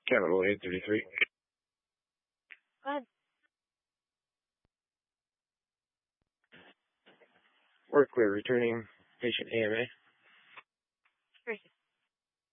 Capital 833. Go ahead. We're clear. Returning patient AMA.